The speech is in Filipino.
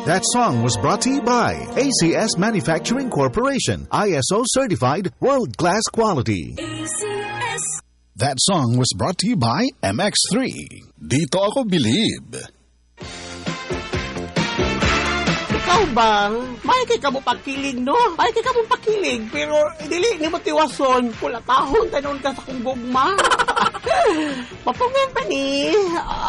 That song was brought to you by ACS Manufacturing Corporation, ISO certified world-class quality. ACS. That song was brought to you by MX3. Dito ako believe. Ikaw bang, may kay ka mo pakilig, no? May kay ka mo pakilig, pero dili ni mo tiwason, kulatahon tanon ka sa kong gugma. Papungan pa ni.